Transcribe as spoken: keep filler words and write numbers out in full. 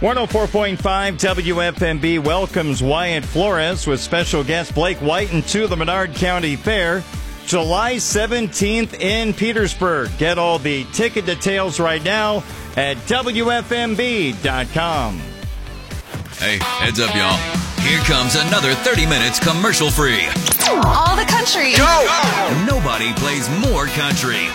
one oh four point five W F M B welcomes Wyatt Flores with special guest Blake Whiten to the Menard County Fair, July seventeenth in Petersburg. Get all the ticket details right now at W F M B dot com. Hey, heads up, y'all. Here comes another thirty minutes commercial free. All the country. Go! Nobody plays more country